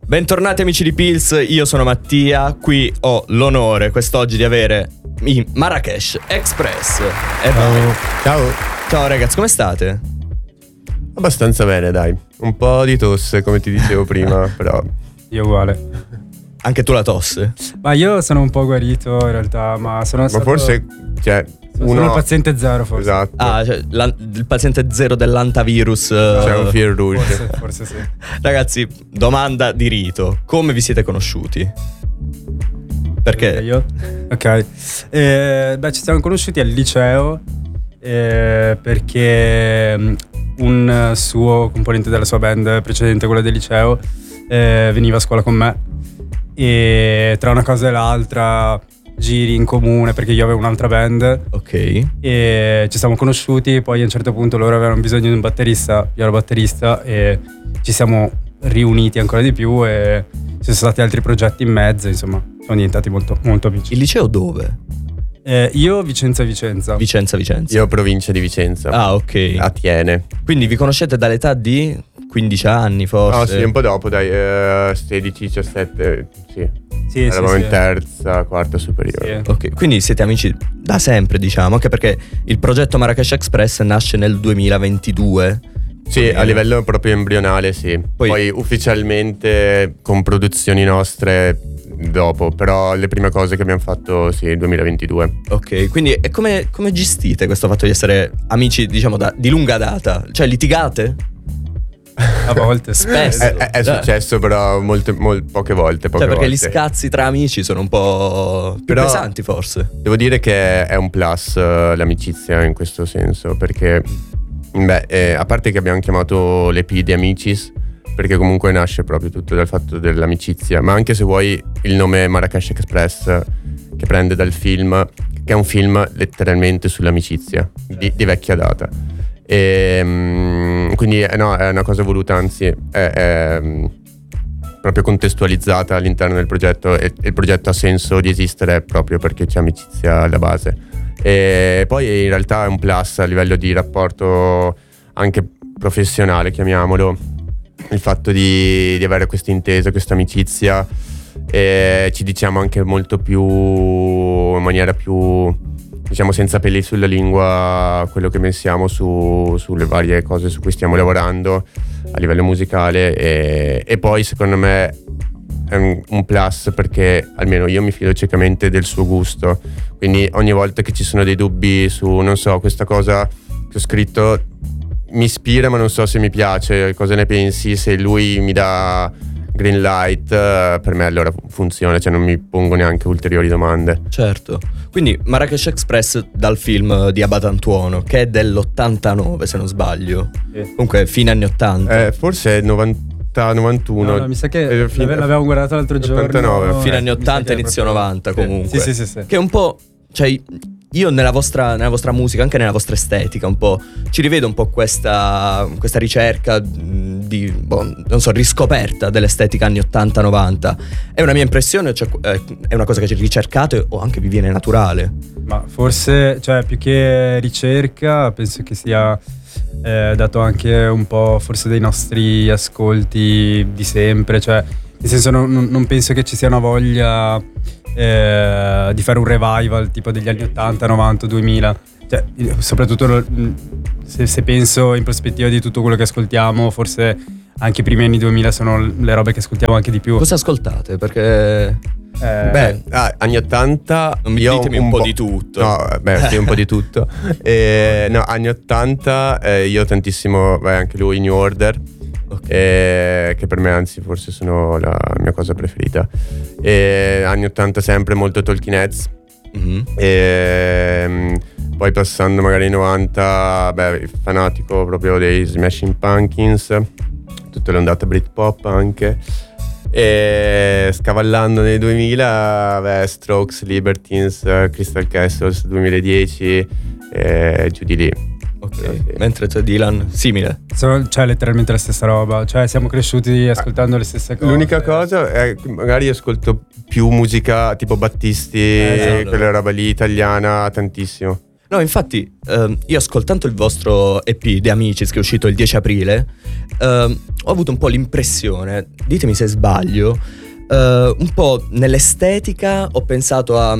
Bentornati amici di Pils, io sono Mattia, qui ho l'onore quest'oggi di avere i Marrakesh Express. Ciao ragazzi, come state? Abbastanza bene, dai. Un po' di tosse, come ti dicevo prima, però... Io uguale. Anche tu la tosse? Ma io sono un po' guarito in realtà, ma sono stato... forse, cioè... Sono il paziente zero, forse. Esatto. Ah, cioè il paziente zero dell'antavirus. C'è un fil rouge. Forse sì. Ragazzi, domanda di rito. Come vi siete conosciuti? Perché? Io? Ok. Ci siamo conosciuti al liceo perché un suo componente della sua band precedente, quella del liceo, veniva a scuola con me. E tra una cosa e l'altra... giri in comune perché io avevo un'altra band. Ok. E ci siamo conosciuti. Poi a un certo punto loro avevano bisogno di un batterista. Io ero batterista e ci siamo riuniti ancora di più e ci sono stati altri progetti in mezzo. Insomma, siamo diventati molto, molto amici. Il liceo dove? Io Vicenza. Vicenza. Io provincia di Vicenza. Ah, ok. A Tiene. Quindi vi conoscete dall'età di 15 anni forse? No, sì, un po' dopo, dai, 16, 17, sì. Sì, eravamo sì, in terza, quarta superiore. Sì. Ok, quindi siete amici da sempre, diciamo, anche perché il progetto Marrakesh Express nasce nel 2022. Sì, a livello proprio embrionale, sì. Poi ufficialmente con produzioni nostre dopo, però le prime cose che abbiamo fatto, sì, nel 2022. Ok, quindi e come gestite questo fatto di essere amici, diciamo, di lunga data? Cioè, litigate? A volte. Spesso. È successo, però poche volte. Perché gli scazzi tra amici sono un po' più pesanti, forse. Devo dire che è un plus l'amicizia in questo senso, perché a parte che abbiamo chiamato l'EP di Amicis, perché comunque nasce proprio tutto dal fatto dell'amicizia, ma anche se vuoi il nome Marrakesh Express, che prende dal film, che è un film letteralmente sull'amicizia di vecchia data. Quindi è una cosa voluta, anzi è proprio contestualizzata all'interno del progetto, e il progetto ha senso di esistere proprio perché c'è amicizia alla base. E poi in realtà è un plus a livello di rapporto anche professionale, chiamiamolo, il fatto di avere questa intesa, questa amicizia, e ci diciamo anche molto più in maniera più, diciamo, senza peli sulla lingua, quello che pensiamo sulle varie cose su cui stiamo lavorando a livello musicale, e poi secondo me è un plus perché almeno io mi fido ciecamente del suo gusto, quindi ogni volta che ci sono dei dubbi su, non so, questa cosa che ho scritto mi ispira ma non so se mi piace, cosa ne pensi, se lui mi dà green light, per me allora funziona, cioè non mi pongo neanche ulteriori domande. Certo. Quindi Marrakesh Express dal film di Abatantuono, che è dell'89 se non sbaglio. Comunque fine anni 80. Forse 90-91. No, mi sa che l'avevamo guardato l'altro giorno. 89. Fine anni 80, inizio 90 comunque. Sì. Che è un po', cioè, io nella vostra musica, anche nella vostra estetica, un po' ci rivedo un po' questa ricerca di, non so, riscoperta dell'estetica anni 80-90. È una mia impressione, cioè, è una cosa che ricercate o anche vi viene naturale? Ma forse, cioè, più che ricerca, penso che sia dato anche un po' forse dei nostri ascolti di sempre, cioè nel senso non penso che ci sia una voglia di fare un revival tipo degli anni 80, 90, 2000, cioè, soprattutto se penso in prospettiva di tutto quello che ascoltiamo, forse anche i primi anni 2000 sono le robe che ascoltiamo anche di più. Cosa ascoltate? Perché anni 80 non mi ditemi un po' di tutto. No, sì, un po' di tutto. No, anni 80 io tantissimo, anche lui, New Order. Okay. Che per me anzi forse sono la mia cosa preferita. Anni 80 sempre molto Talking Heads. Poi passando magari ai 90, fanatico proprio dei Smashing Pumpkins, tutta l'ondata Britpop anche. E scavallando nei 2000, Strokes, Libertines, Crystal Castles 2010, giù di lì. Ok, sì. Mentre c'è Dylan, simile. Cioè letteralmente la stessa roba, cioè siamo cresciuti ascoltando le stesse cose. L'unica cosa è che magari ascolto più musica tipo Battisti, esatto. Quella roba lì italiana tantissimo. No, infatti, io ascoltando il vostro EP The Amicis, che è uscito il 10 aprile, ho avuto un po' l'impressione, ditemi se sbaglio, un po' nell'estetica ho pensato a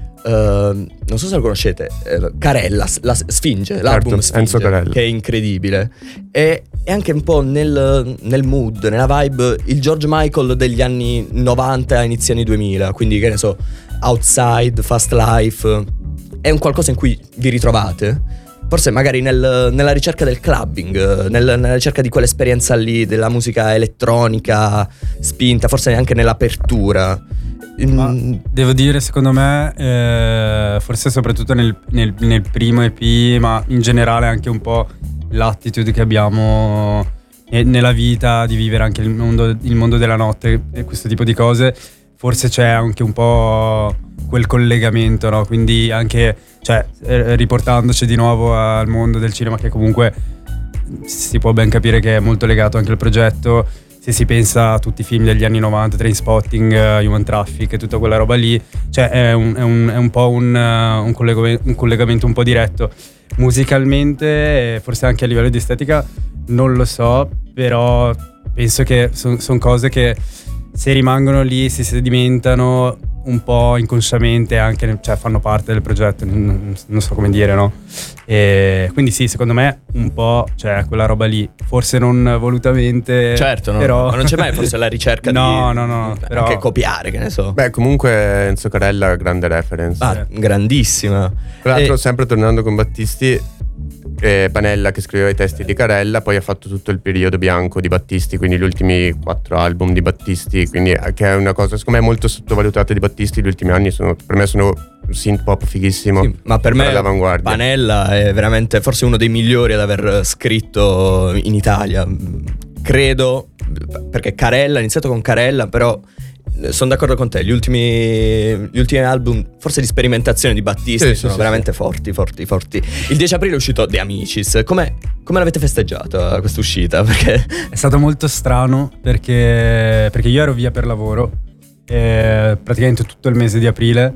non so se lo conoscete, Carella, la Sfinge, l'album Certo, Enzo Sfinge, Carella. che è incredibile, e anche un po' nel mood, nella vibe, il George Michael degli anni 90 inizi anni 2000, quindi che ne so, Outside, Fast Life, è un qualcosa in cui vi ritrovate? Forse magari nella ricerca del clubbing, nella ricerca di quell'esperienza lì, della musica elettronica spinta, forse anche nell'apertura. Ma devo dire, secondo me, forse soprattutto nel primo EP, ma in generale anche un po' l'attitude che abbiamo nella vita di vivere anche il mondo della notte e questo tipo di cose, forse c'è anche un po' quel collegamento, no? Quindi anche, cioè, riportandoci di nuovo al mondo del cinema, che comunque si può ben capire che è molto legato anche al progetto. Se si pensa a tutti i film degli anni 90, Trainspotting, Human Traffic e tutta quella roba lì, cioè è un po' un collegamento un po' diretto. Musicalmente, forse anche a livello di estetica, non lo so, però penso che sono cose che se rimangono lì, si sedimentano un po' inconsciamente, anche, cioè fanno parte del progetto, non so come dire, no? E quindi sì, secondo me un po', cioè quella roba lì, forse non volutamente, Certo, no, però ma non c'è mai forse la ricerca no, di però anche copiare, che ne so. Beh, comunque Enzo Carella, grande reference. Grandissima. Tra l'altro, E- sempre tornando con Battisti, Panella che scriveva i testi di Carella, poi ha fatto tutto il periodo bianco di Battisti, quindi gli ultimi 4 album di Battisti, quindi che è una cosa secondo me molto sottovalutata di Battisti. Gli ultimi anni per me sono synth pop fighissimo, Sì, ma per me all'avanguardia. Panella è veramente forse uno dei migliori ad aver scritto in Italia, credo, perché Carella, ha iniziato con Carella, però sono d'accordo con te, gli ultimi album forse di sperimentazione di Battisti Sì, sono sì, veramente forti. Il 10 aprile è uscito The Amicis. Come l'avete festeggiata questa uscita? Perché è stato molto strano perché io ero via per lavoro praticamente tutto il mese di aprile,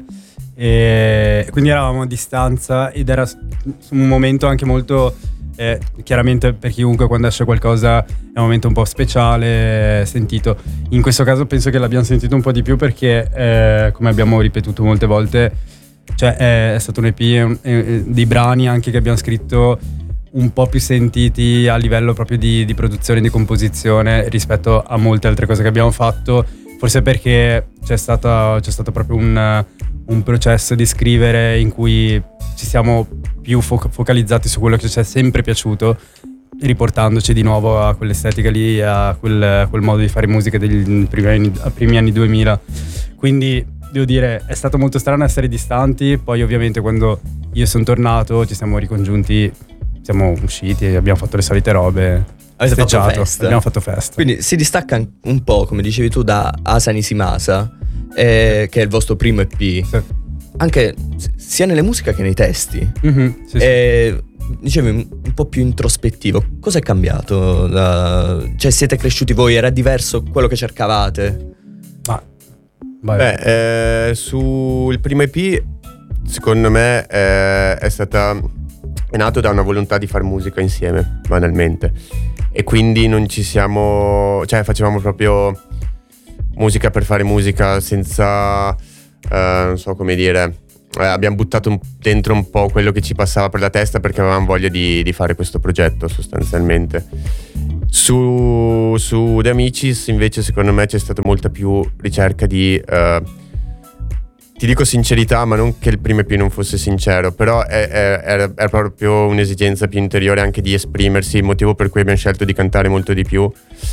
e quindi eravamo a distanza ed era un momento anche molto chiaramente per chiunque, quando esce qualcosa è un momento un po' speciale, sentito. In questo caso penso che l'abbiamo sentito un po' di più perché come abbiamo ripetuto molte volte, cioè è stato un EP dei brani anche che abbiamo scritto un po' più sentiti a livello proprio di produzione, di composizione rispetto a molte altre cose che abbiamo fatto, forse perché c'è stato proprio un processo di scrivere in cui ci siamo più focalizzati su quello che ci è sempre piaciuto, riportandoci di nuovo a quell'estetica lì, a quel modo di fare musica degli primi anni 2000. Quindi devo dire, è stato molto strano essere distanti. Poi ovviamente quando io sono tornato ci siamo ricongiunti, siamo usciti e abbiamo fatto le solite robe. avete fatto festa. Abbiamo fatto festa. Quindi si distacca un po', come dicevi tu, da Asa Nishimasa, che è il vostro primo EP, Sì. anche sia nelle musiche che nei testi. Mhm, sì, sì. E dicevi un po' più introspettivo. Cosa è cambiato? Cioè, siete cresciuti voi? Era diverso quello che cercavate? Ma vai. Beh, sul primo EP, secondo me, è nato da una volontà di fare musica insieme, banalmente. E quindi non ci siamo, cioè facevamo proprio musica per fare musica senza, non so come dire, abbiamo buttato dentro un po' quello che ci passava per la testa perché avevamo voglia di fare questo progetto sostanzialmente. Su The Amicis invece secondo me c'è stata molta più ricerca di, ti dico sincerità, ma non che il primo EP non fosse sincero, però era proprio un'esigenza più interiore anche di esprimersi, il motivo per cui abbiamo scelto di cantare molto di più.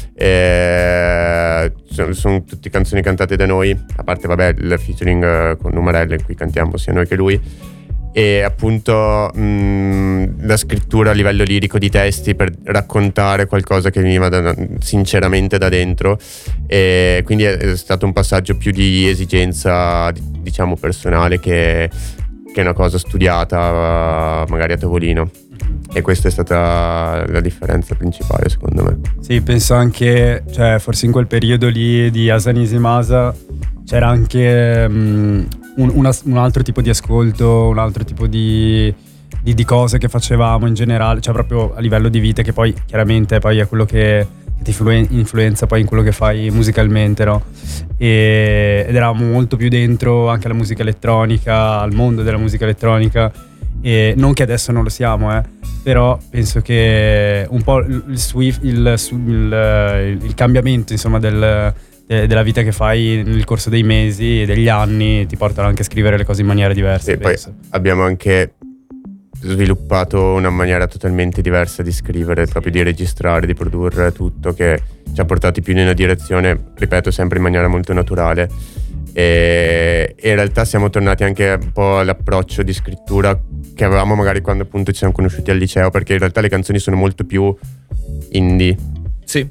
Sono tutte canzoni cantate da noi, a parte vabbè il featuring con Numarella in cui cantiamo sia noi che lui, e appunto la scrittura a livello lirico di testi per raccontare qualcosa che veniva sinceramente da dentro, e quindi è stato un passaggio più di esigenza diciamo personale che una cosa studiata magari a tavolino, e questa è stata la differenza principale secondo me. Sì, penso anche, cioè forse in quel periodo lì di Asa Nishimasa c'era anche un altro tipo di ascolto, un altro tipo di di cose che facevamo in generale, cioè proprio a livello di vita, che poi chiaramente poi è quello che ti influenza poi in quello che fai musicalmente, no? Ed eravamo molto più dentro anche alla musica elettronica, al mondo della musica elettronica, e non che adesso non lo siamo, però penso che un po' il cambiamento, insomma, della vita che fai nel corso dei mesi e degli anni ti portano anche a scrivere le cose in maniera diversa. E poi abbiamo anche sviluppato una maniera totalmente diversa di scrivere, proprio di registrare, di produrre, tutto, che ci ha portati più in una direzione, ripeto, sempre in maniera molto naturale, e in realtà siamo tornati anche un po' all'approccio di scrittura che avevamo magari quando appunto ci siamo conosciuti al liceo, perché in realtà le canzoni sono molto più indie. Sì.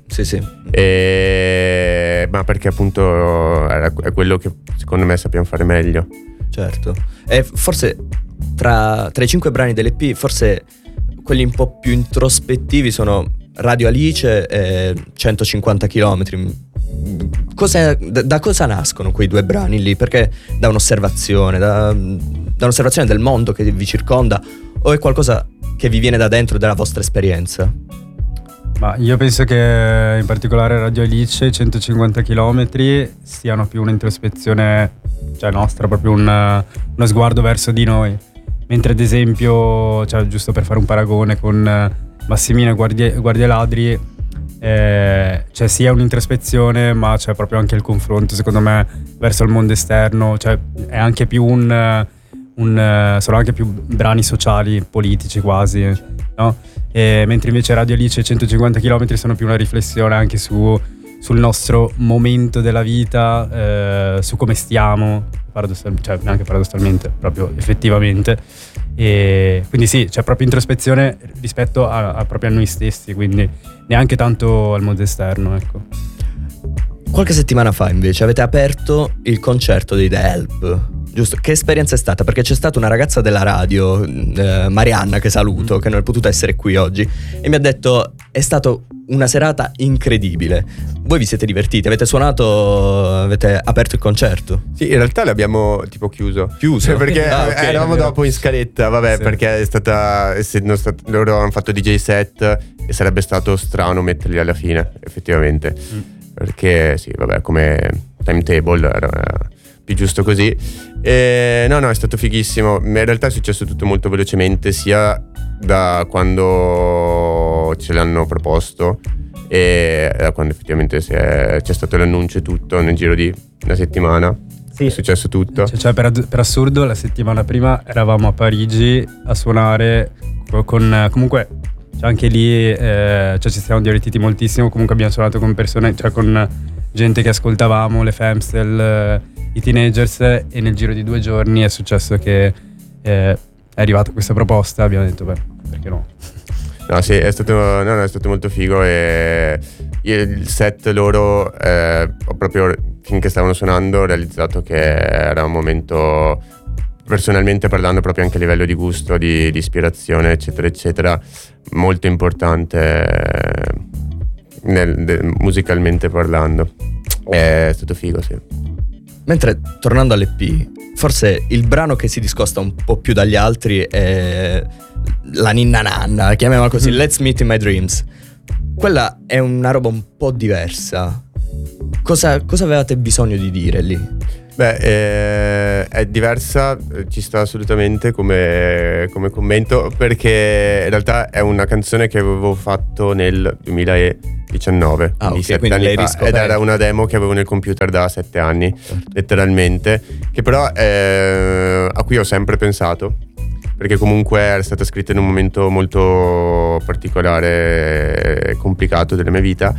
Ma perché appunto è quello che secondo me sappiamo fare meglio. Certo. E forse tra i 5 brani dell'EP, forse quelli un po' più introspettivi sono Radio Alice e 150 km. Da cosa nascono quei 2 brani lì? Perché da un'osservazione, da un'osservazione del mondo che vi circonda, o è qualcosa che vi viene da dentro della vostra esperienza? Ma io penso che in particolare Radio Alice e 150 km siano più un'introspezione, cioè nostra, proprio uno sguardo verso di noi. Mentre ad esempio, cioè, giusto per fare un paragone con Massimino e Guardie Ladri, c'è sia un'introspezione, ma c'è proprio anche il confronto, secondo me, verso il mondo esterno. Cioè è anche più sono anche più brani sociali, politici quasi, no? Mentre invece Radio Alice e 150 km sono più una riflessione anche sul nostro momento della vita, su come stiamo, cioè neanche paradossalmente, proprio effettivamente. E quindi sì, c'è proprio introspezione rispetto proprio a noi stessi, quindi neanche tanto al mondo esterno, ecco. Qualche settimana fa invece avete aperto il concerto dei The Help, giusto? Che esperienza è stata? Perché c'è stata una ragazza della radio, Marianna, che saluto, che non è potuta essere qui oggi, e mi ha detto è stato una serata incredibile. Voi vi siete divertiti? Avete suonato? Avete aperto il concerto? Sì, in realtà l'abbiamo tipo chiuso perché okay, eravamo dopo in scaletta, vabbè, sì. Perché è stata, loro hanno fatto DJ set e sarebbe stato strano metterli alla fine, effettivamente, perché sì, vabbè, come timetable era più giusto così. E no, è stato fighissimo. In realtà è successo tutto molto velocemente, sia da quando ce l'hanno proposto e da quando effettivamente c'è stato l'annuncio e tutto, nel giro di una settimana. Sì. È successo tutto. Cioè per assurdo, la settimana prima eravamo a Parigi a suonare con comunque anche lì cioè ci siamo divertiti moltissimo. Comunque abbiamo suonato con persone, cioè con gente che ascoltavamo, le Femstel, i Teenagers, e nel giro di 2 giorni è successo che è arrivata questa proposta. Abbiamo detto perché no? No, sì, è stato molto figo, e il set loro ho proprio, finché stavano suonando, ho realizzato che era un momento, personalmente parlando, proprio anche a livello di gusto, di ispirazione, eccetera eccetera, molto importante musicalmente parlando. È stato figo, sì. Mentre, tornando all'EP, forse il brano che si discosta un po' più dagli altri è la ninna nanna, chiamiamola così, Let's Meet in My Dreams. Quella è una roba un po' diversa. Cosa avevate bisogno di dire lì? Beh, è diversa, ci sta assolutamente come commento, perché in realtà è una canzone che avevo fatto nel 2019, quindi 7 anni fa, ed era una demo che avevo nel computer da 7 anni, letteralmente, che però a cui ho sempre pensato, perché comunque era stata scritta in un momento molto particolare e complicato della mia vita,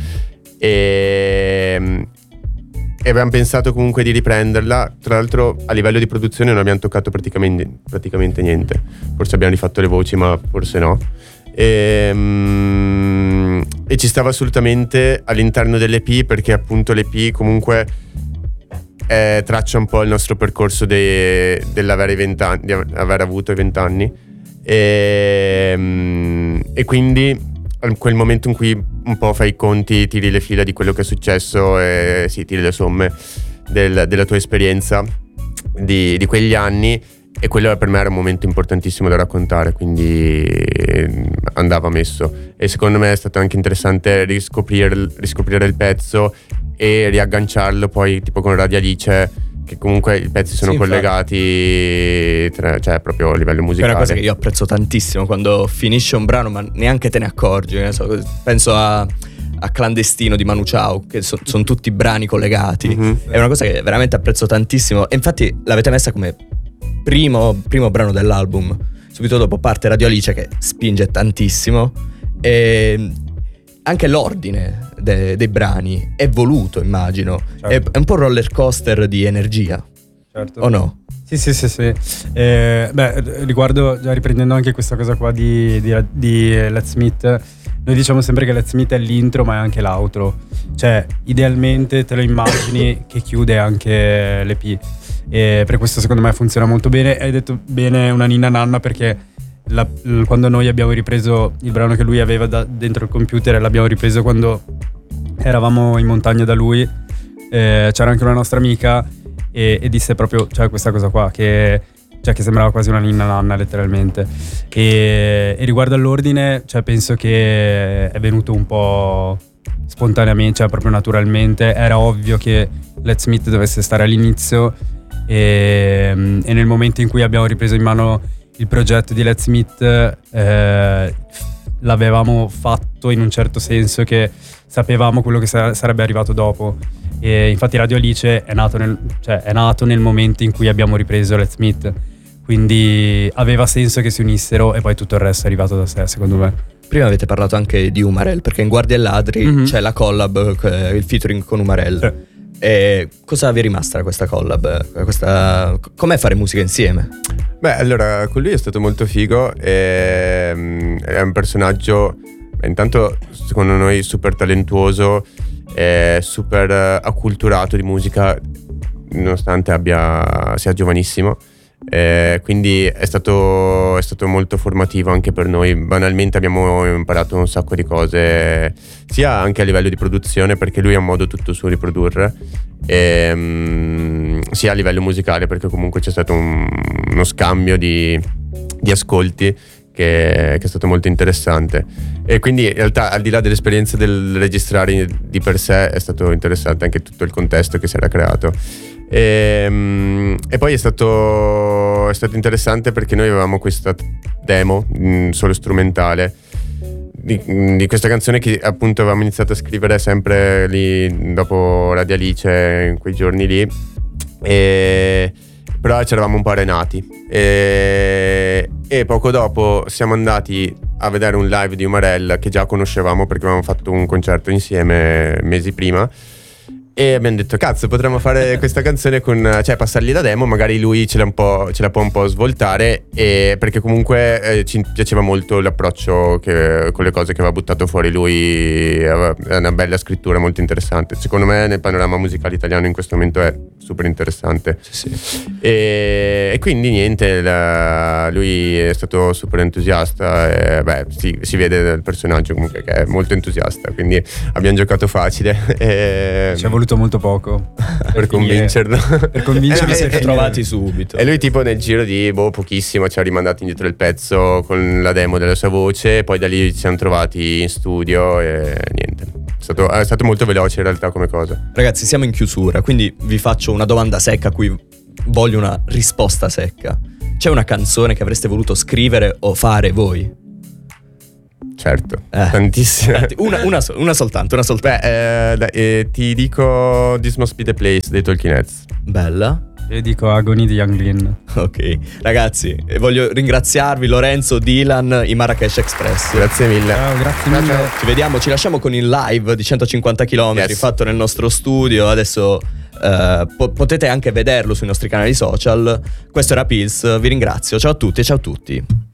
e abbiamo pensato comunque di riprenderla. Tra l'altro a livello di produzione non abbiamo toccato praticamente niente, forse abbiamo rifatto le voci, ma forse no, e ci stava assolutamente all'interno dell'EP, perché appunto l'EP comunque traccia un po' il nostro percorso dell'avere 20 anni, di aver avuto i 20 anni, e quindi in quel momento in cui un po' fai i conti, tiri le fila di quello che è successo, e sì, tiri le somme della tua esperienza di quegli anni, E quello per me era un momento importantissimo da raccontare, quindi andava messo. E secondo me è stato anche interessante riscoprire il pezzo e riagganciarlo poi tipo con Radio Alice, che comunque i pezzi sono collegati cioè proprio a livello musicale. È una cosa che io apprezzo tantissimo, quando finisce un brano ma neanche te ne accorgi, ne so, penso a Clandestino di Manu Chao, che sono tutti brani collegati. È una cosa che veramente apprezzo tantissimo, e infatti l'avete messa come primo brano dell'album. Subito dopo parte Radio Alice, che spinge tantissimo, e anche l'ordine dei brani è voluto, immagino. Certo. È un po' un roller coaster di energia, certo. o no? Sì. Riguardo, già riprendendo anche questa cosa qua di Let's Smith, noi diciamo sempre che Let's Smith è l'intro ma è anche l'outro, cioè idealmente te lo immagini che chiude anche l'EP, e per questo secondo me funziona molto bene. Hai detto bene una ninna nanna, perché quando noi abbiamo ripreso il brano che lui aveva dentro il computer, l'abbiamo ripreso quando eravamo in montagna da lui, c'era anche una nostra amica e disse proprio, cioè, questa cosa qua che sembrava quasi una ninna nanna letteralmente. E riguardo all'ordine, cioè, penso che è venuto un po' spontaneamente, cioè proprio naturalmente. Era ovvio che Let's Smith dovesse stare all'inizio, e nel momento in cui abbiamo ripreso in mano il progetto di Let's Smith, l'avevamo fatto in un certo senso, che sapevamo quello che sarebbe arrivato dopo. E infatti Radio Alice è nato nel momento in cui abbiamo ripreso Let's Smith, quindi aveva senso che si unissero, e poi tutto il resto è arrivato da sé, secondo me. Prima avete parlato anche di Umarell, perché in Guardie e Ladri c'è la collab, il featuring con Umarell. E cosa vi è rimasta da questa collab? Com'è fare musica insieme? Beh, allora, con lui è stato molto figo, è un personaggio intanto secondo noi super talentuoso, super acculturato di musica, nonostante sia giovanissimo. Quindi è stato molto formativo anche per noi. Banalmente abbiamo imparato un sacco di cose, sia anche a livello di produzione, perché lui ha un modo tutto suo di produrre, sia a livello musicale, perché comunque c'è stato uno scambio di ascolti che è stato molto interessante. E quindi in realtà, al di là dell'esperienza del registrare di per sé, è stato interessante anche tutto il contesto che si era creato. E poi è stato interessante perché noi avevamo questa demo solo strumentale di questa canzone, che appunto avevamo iniziato a scrivere sempre lì dopo Radio Alice, in quei giorni lì, però ci eravamo un po' arenati, e poco dopo siamo andati a vedere un live di Umarell che già conoscevamo, perché avevamo fatto un concerto insieme mesi prima, e abbiamo detto cazzo, potremmo fare questa canzone cioè passargli la demo, magari lui ce la può un po' svoltare, perché comunque ci piaceva molto l'approccio con le cose che aveva buttato fuori lui. Aveva una bella scrittura molto interessante, secondo me nel panorama musicale italiano in questo momento è super interessante. Sì. E quindi niente, lui è stato super entusiasta, si vede dal personaggio comunque che è molto entusiasta, quindi abbiamo giocato facile, ci è voluto molto poco per convincerlo. Per convincerlo siete trovati subito. E lui tipo nel giro di pochissimo ci ha rimandato indietro il pezzo con la demo della sua voce, poi da lì ci siamo trovati in studio e niente. È stato molto veloce in realtà come cosa. Ragazzi, siamo in chiusura, quindi vi faccio una domanda secca a cui voglio una risposta secca. C'è una canzone che avreste voluto scrivere o fare voi? Certo, tantissime. Una soltanto. Ti dico This Must Be The Place dei Talking Heads. Bella. Io dico Agony di Young Lean. Ok, ragazzi, voglio ringraziarvi, Lorenzo, Dylan, i Marrakesh Express. Grazie mille. Ciao, grazie mille. Ci lasciamo con il live di 150 km fatto nel nostro studio. Adesso potete anche vederlo sui nostri canali social. Questo era Pills, vi ringrazio, ciao a tutti e ciao a tutti.